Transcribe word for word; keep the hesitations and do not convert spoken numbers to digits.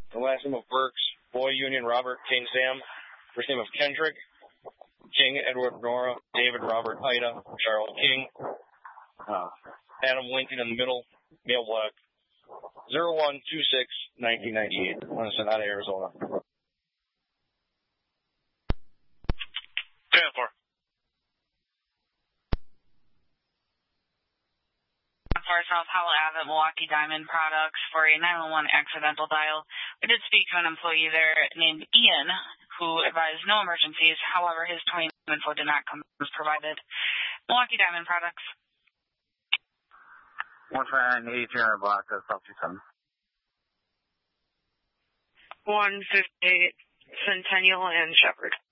the last name of Burks, Boy Union Robert, King Sam, first name of Kendrick, King Edward Nora, David Robert Ida, Charles King, uh, Adam Lincoln in the middle, male black, zero one two six nineteen ninety-eight, Sonata, Arizona. ten four. For South Howell Abbott, Milwaukee Diamond Products for a nine one one accidental dial. I did speak to an employee there named Ian, who advised no emergencies. However, his twenty info did not come as provided. Milwaukee Diamond Products. one twenty-nine, eighty-three hundred block, that's South two seven. one fifty-eight, Centennial and Shepherd.